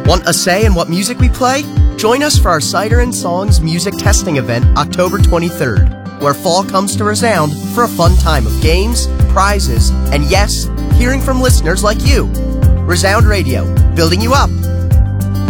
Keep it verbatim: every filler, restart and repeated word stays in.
Want a say in what music we play? Join us for our Cider and Songs music testing event October twenty-third, where fall comes to resound for a fun time of games, prizes, and yes, hearing from listeners like you. Resound Radio, building you up